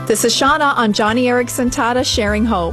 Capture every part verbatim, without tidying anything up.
This is Shauna on Johnny Erickson Tata Sharing Hope.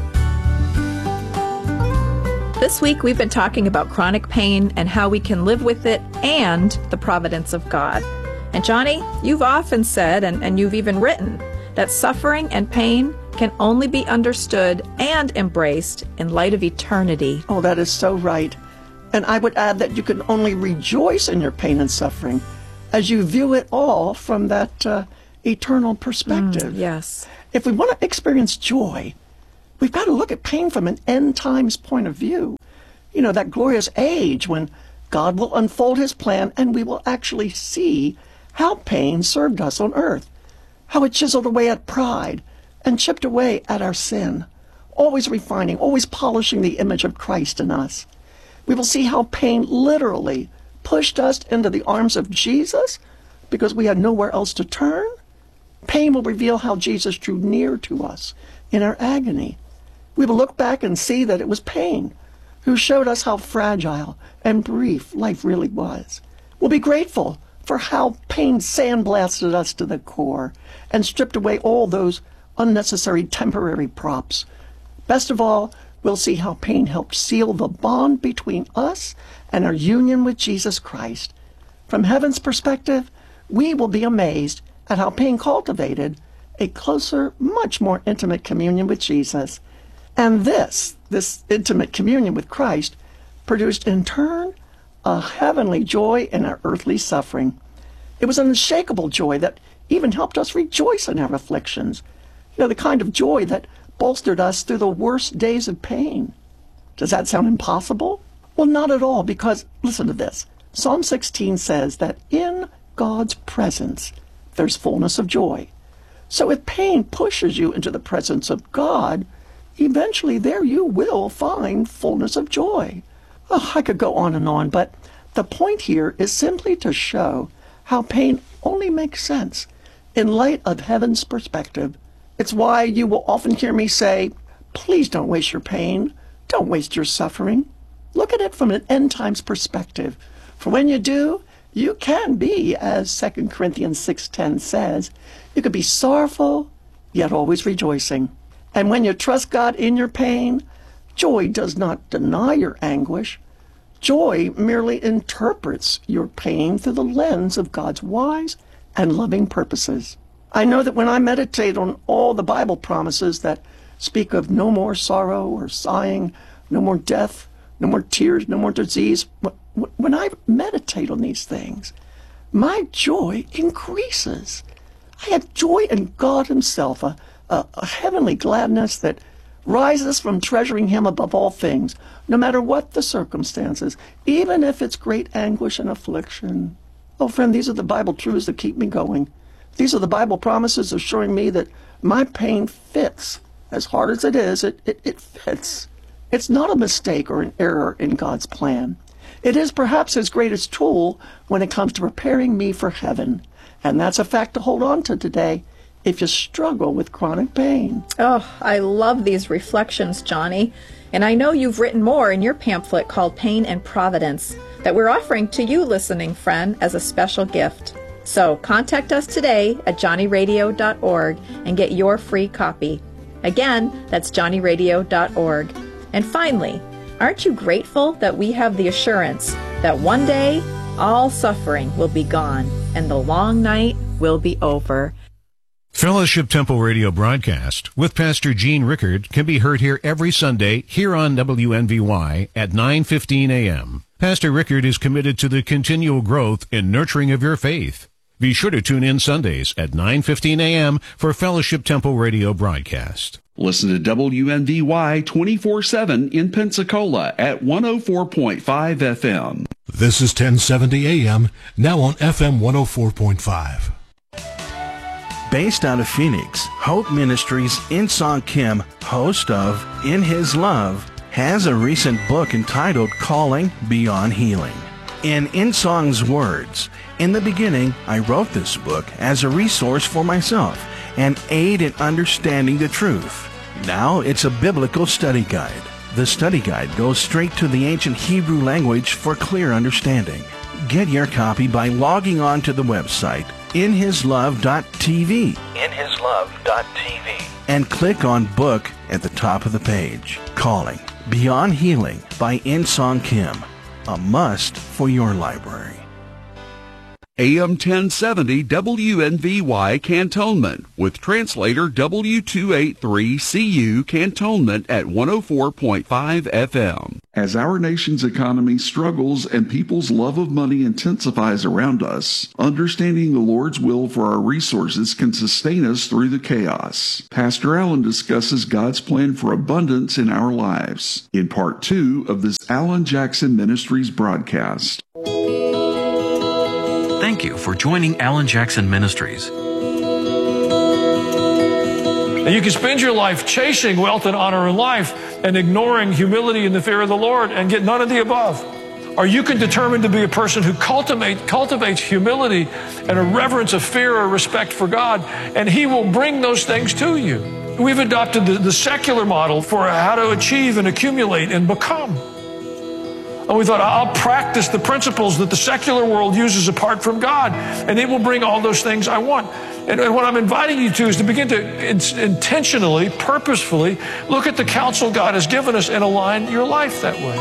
This week we've been talking about chronic pain and how we can live with it and the providence of God. And Johnny, you've often said, and, and you've even written, that suffering and pain can only be understood and embraced in light of eternity. Oh, that is so right. And I would add that you can only rejoice in your pain and suffering as you view it all from that uh, eternal perspective. Mm, yes. If we want to experience joy, we've got to look at pain from an end times point of view. You know, that glorious age when God will unfold his plan and we will actually see how pain served us on earth, how it chiseled away at pride and chipped away at our sin, always refining, always polishing the image of Christ in us. We will see how pain literally pushed us into the arms of Jesus because we had nowhere else to turn. Pain will reveal how Jesus drew near to us in our agony. We will look back and see that it was pain who showed us how fragile and brief life really was. We'll be grateful for how pain sandblasted us to the core and stripped away all those unnecessary temporary props. Best of all, we'll see how pain helped seal the bond between us and our union with Jesus Christ. From heaven's perspective, we will be amazed at how pain cultivated a closer, much more intimate communion with Jesus. And this, this intimate communion with Christ, produced in turn a heavenly joy in our earthly suffering. It was an unshakable joy that even helped us rejoice in our afflictions. You know, the kind of joy that bolstered us through the worst days of pain. Does that sound impossible? Well, not at all, because listen to this. Psalm sixteen says that in God's presence, there's fullness of joy. So if pain pushes you into the presence of God, eventually there you will find fullness of joy. Oh, I could go on and on, but the point here is simply to show how pain only makes sense in light of heaven's perspective. It's why you will often hear me say, please don't waste your pain. Don't waste your suffering. Look at it from an end times perspective. For when you do, you can be, as Second Corinthians six ten says, you can be sorrowful, yet always rejoicing. And when you trust God in your pain, joy does not deny your anguish. Joy merely interprets your pain through the lens of God's wise and loving purposes. I know that when I meditate on all the Bible promises that speak of no more sorrow or sighing, no more death, no more tears, no more disease, when I meditate on these things, my joy increases. I have joy in God himself, a, a, a heavenly gladness that rises from treasuring him above all things, no matter what the circumstances, even if it's great anguish and affliction. Oh, friend, these are the Bible truths that keep me going. These are the Bible promises assuring me that my pain fits. As hard as it is, it, it, it fits. It's not a mistake or an error in God's plan. It is perhaps his greatest tool when it comes to preparing me for heaven. And that's a fact to hold on to today if you struggle with chronic pain. Oh, I love these reflections, Johnny. And I know you've written more in your pamphlet called Pain and Providence that we're offering to you, listening friend, as a special gift. So contact us today at johnny radio dot org and get your free copy. Again, that's johnny radio dot org. And finally, aren't you grateful that we have the assurance that one day all suffering will be gone and the long night will be over? Fellowship Temple Radio broadcast with Pastor Gene Rickard can be heard here every Sunday here on W N V Y at nine fifteen a.m. Pastor Rickard is committed to the continual growth and nurturing of your faith. Be sure to tune in Sundays at nine fifteen a.m. for Fellowship Temple Radio broadcast. Listen to W N V Y twenty-four seven in Pensacola at one oh four point five F M. This is ten seventy A M, now on F M one oh four point five. Based out of Phoenix, Hope Ministries In-Song Kim, host of In His Love, has a recent book entitled Calling Beyond Healing. In In-Song's words, "In the beginning, I wrote this book as a resource for myself and aid in understanding the truth. Now it's a biblical study guide. The study guide goes straight to the ancient Hebrew language for clear understanding. Get your copy by logging on to the website in his love dot t v. In his love dot t v and click on Book at the top of the page. Calling Beyond Healing by In-Song Kim, a must for your library. A M ten seventy W N V Y Cantonment with translator W two eighty-three C U Cantonment at one oh four point five F M. As our nation's economy struggles and people's love of money intensifies around us, understanding the Lord's will for our resources can sustain us through the chaos. Pastor Allen discusses God's plan for abundance in our lives in part two of this Alan Jackson Ministries broadcast. Thank you for joining Alan Jackson Ministries. And you can spend your life chasing wealth and honor in life and ignoring humility and the fear of the Lord and get none of the above. Or you can determine to be a person who cultivate, cultivates humility and a reverence of fear or respect for God, and He will bring those things to you. We've adopted the, the secular model for how to achieve and accumulate and become. And we thought, I'll practice the principles that the secular world uses apart from God, and it will bring all those things I want. And, and what I'm inviting you to is to begin to in, intentionally, purposefully look at the counsel God has given us and align your life that way.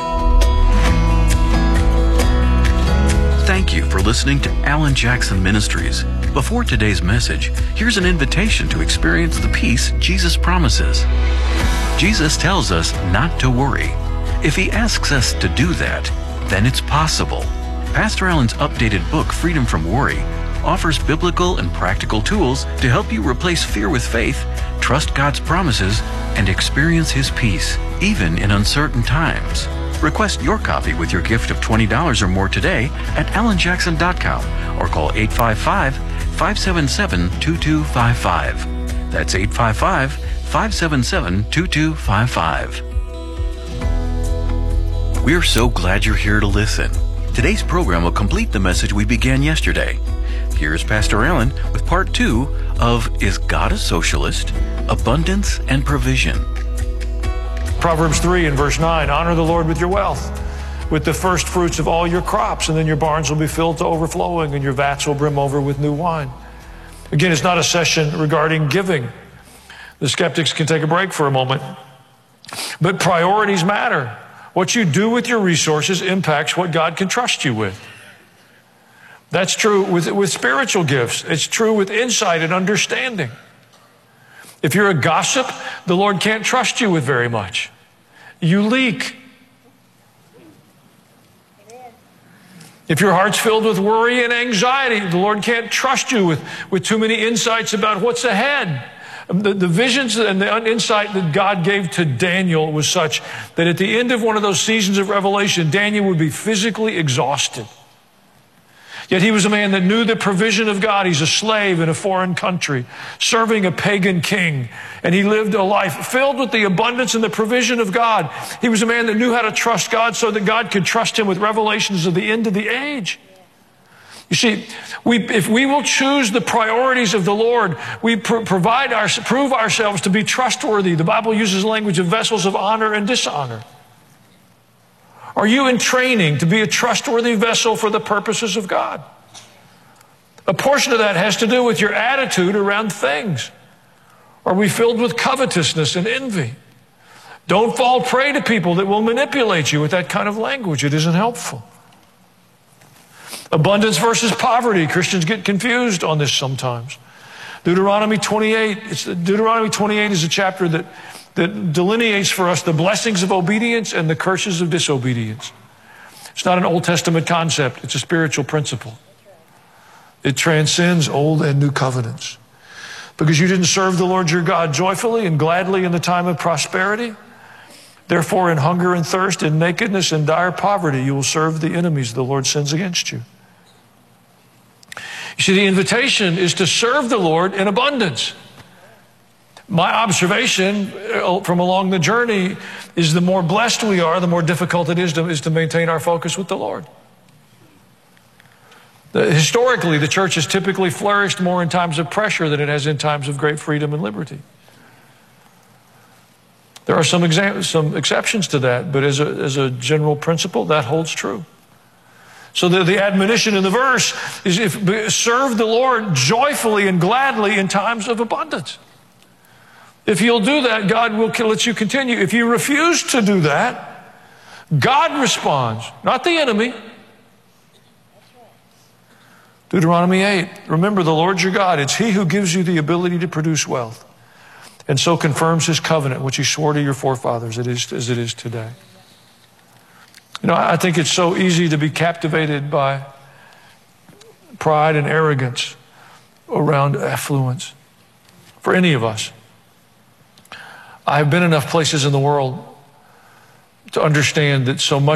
Thank you for listening to Alan Jackson Ministries. Before today's message, here's an invitation to experience the peace Jesus promises. Jesus tells us not to worry. If He asks us to do that, then it's possible. Pastor Allen's updated book, Freedom from Worry, offers biblical and practical tools to help you replace fear with faith, trust God's promises, and experience His peace, even in uncertain times. Request your copy with your gift of twenty dollars or more today at alan jackson dot com or call eight five five, five seven seven, two two five five. That's eight five five, five seven seven, two two five five. We're so glad you're here to listen. Today's program will complete the message we began yesterday. Here's Pastor Allen with part two of Is God a Socialist? Abundance and Provision. Proverbs three and verse nine, honor the Lord with your wealth, with the first fruits of all your crops, and then your barns will be filled to overflowing, and your vats will brim over with new wine. Again, it's not a session regarding giving. The skeptics can take a break for a moment. But priorities matter. What you do with your resources impacts what God can trust you with. That's true with, with spiritual gifts. It's true with insight and understanding. If you're a gossip, the Lord can't trust you with very much. You leak. If your heart's filled with worry and anxiety, the Lord can't trust you with, with too many insights about what's ahead. The, the visions and the insight that God gave to Daniel was such that at the end of one of those seasons of revelation, Daniel would be physically exhausted. Yet he was a man that knew the provision of God. He's a slave in a foreign country, serving a pagan king. And he lived a life filled with the abundance and the provision of God. He was a man that knew how to trust God so that God could trust him with revelations of the end of the age. You see, we, if we will choose the priorities of the Lord, we pr- provide our, prove ourselves to be trustworthy. The Bible uses language of vessels of honor and dishonor. Are you in training to be a trustworthy vessel for the purposes of God? A portion of that has to do with your attitude around things. Are we filled with covetousness and envy? Don't fall prey to people that will manipulate you with that kind of language. It isn't helpful. Abundance versus poverty. Christians get confused on this sometimes. Deuteronomy twenty-eight. It's, Deuteronomy twenty-eight is a chapter that, that delineates for us the blessings of obedience and the curses of disobedience. It's not an Old Testament concept. It's a spiritual principle. It transcends old and new covenants. Because you didn't serve the Lord your God joyfully and gladly in the time of prosperity, therefore in hunger and thirst, in nakedness and dire poverty, you will serve the enemies the Lord sends against you. You see, the invitation is to serve the Lord in abundance. My observation from along the journey is the more blessed we are, the more difficult it is to, is to maintain our focus with the Lord. The, historically, the church has typically flourished more in times of pressure than it has in times of great freedom and liberty. There are some, exa- some exceptions to that, but as a, as a general principle, that holds true. So the, the admonition in the verse is, if, serve the Lord joyfully and gladly in times of abundance. If you'll do that, God will let you continue. If you refuse to do that, God responds, not the enemy. Deuteronomy eight, remember the Lord your God. It's He who gives you the ability to produce wealth, and so confirms His covenant, which He swore to your forefathers it is, as it is today. You know, I think it's so easy to be captivated by pride and arrogance around affluence for any of us. I've been enough places in the world to understand that so much